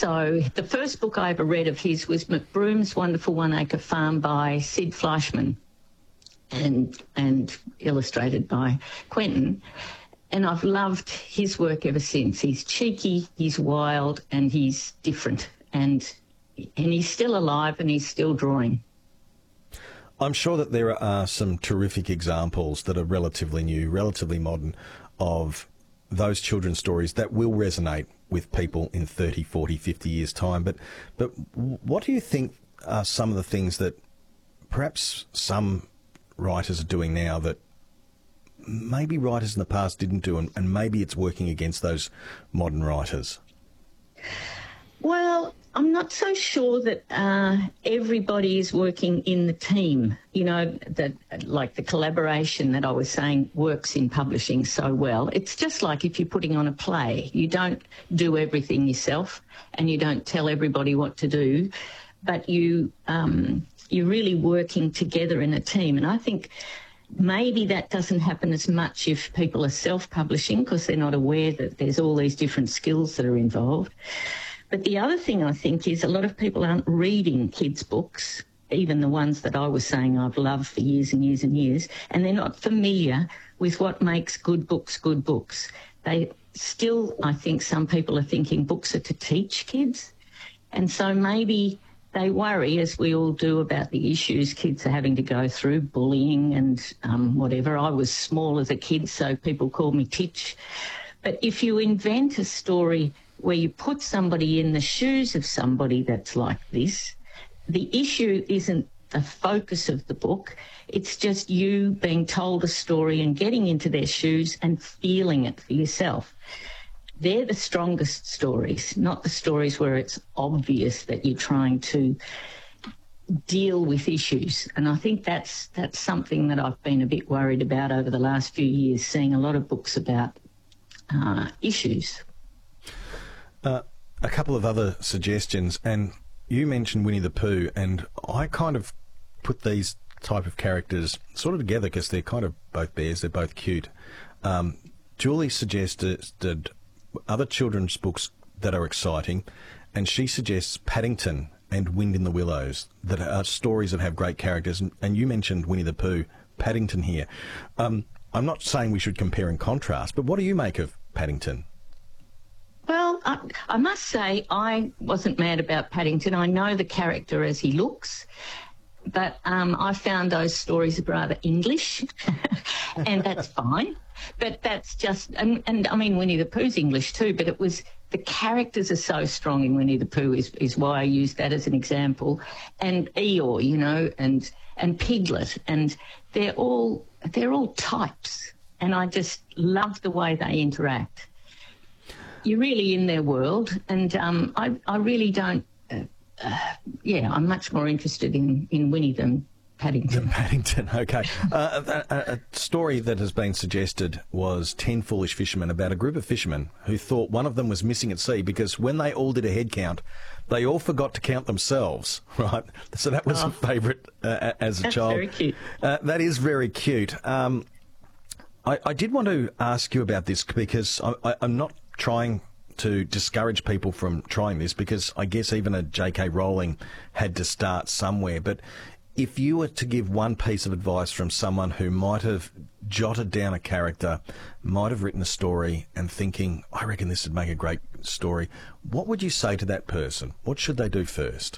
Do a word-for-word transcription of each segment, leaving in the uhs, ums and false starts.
So the first book I ever read of his was McBroom's Wonderful One Acre Farm by Sid Fleischman and, and illustrated by Quentin. And I've loved his work ever since. He's cheeky, he's wild, and he's different. And and he's still alive and he's still drawing. I'm sure that there are some terrific examples that are relatively new, relatively modern, of those children's stories that will resonate with people in thirty, forty, fifty years' time. But, but what do you think are some of the things that perhaps some writers are doing now that maybe writers in the past didn't do, and, and maybe it's working against those modern writers? Well, I'm not so sure that uh, everybody is working in the team. You know, that like the collaboration that I was saying works in publishing so well. It's just like if you're putting on a play. You don't do everything yourself and you don't tell everybody what to do, but you, um, you're really working together in a team. And I think maybe that doesn't happen as much if people are self-publishing because they're not aware that there's all these different skills that are involved. But the other thing I think is a lot of people aren't reading kids' books, even the ones that I was saying I've loved for years and years and years, and they're not familiar with what makes good books good books. They still, I think some people are thinking books are to teach kids. And so maybe they worry, as we all do, about the issues kids are having to go through, bullying and um, whatever. I was small as a kid, so people called me Titch. But if you invent a story where you put somebody in the shoes of somebody that's like this, the issue isn't the focus of the book. It's just you being told a story and getting into their shoes and feeling it for yourself. They're the strongest stories, not the stories where it's obvious that you're trying to deal with issues. And I think that's that's something that I've been a bit worried about over the last few years, seeing a lot of books about uh, issues. Uh, a couple of other suggestions, and you mentioned Winnie the Pooh, and I kind of put these type of characters sort of together because they're kind of both bears, they're both cute. Um, Julie suggested other children's books that are exciting, and she suggests Paddington and Wind in the Willows, that are stories that have great characters, and, and you mentioned Winnie the Pooh, Paddington here. Um, I'm not saying we should compare and contrast, but what do you make of Paddington? Well, I, I must say I wasn't mad about Paddington. I know the character as he looks, but um, I found those stories rather English, and that's fine. But that's just, and, and I mean, Winnie the Pooh's English too, but it was, the characters are so strong in Winnie the Pooh is, is why I used that as an example. And Eeyore, you know, and, and Piglet, and they're all, they're all types. And I just love the way they interact. You're really in their world, and um, I, I really don't, uh, uh, yeah, I'm much more interested in, in Winnie than Paddington. Paddington, okay. Uh, a, a, a story that has been suggested was Ten Foolish Fishermen, about a group of fishermen who thought one of them was missing at sea because when they all did a head count, they all forgot to count themselves, right? So that was oh, a favourite uh, as a that's child. Very cute. Uh, that is very cute. Um, I, I did want to ask you about this because I, I, I'm not trying to discourage people from trying this, because I guess even a J K Rowling had to start somewhere. But if you were to give one piece of advice from someone who might have jotted down a character, might have written a story and thinking, I reckon this would make a great story, what would you say to that person? What should they do first?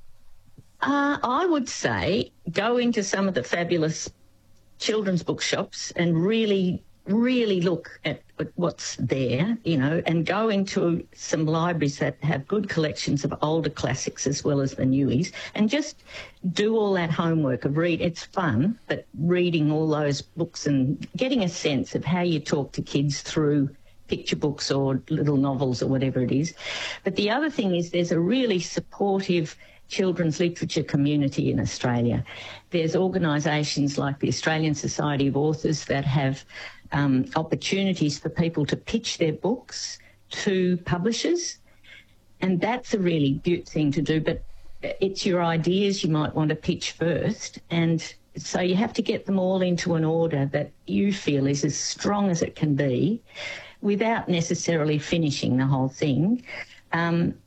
Uh, I would say go into some of the fabulous children's bookshops and really really look at what's there, you know, and go into some libraries that have good collections of older classics as well as the newies, and just do all that homework of read. It's fun, but reading all those books and getting a sense of how you talk to kids through picture books or little novels or whatever it is. But the other thing is there's a really supportive children's literature community in Australia. There's organisations like the Australian Society of Authors that have um, opportunities for people to pitch their books to publishers, and that's a really good thing to do, but it's your ideas you might want to pitch first, and so you have to get them all into an order that you feel is as strong as it can be without necessarily finishing the whole thing. Um,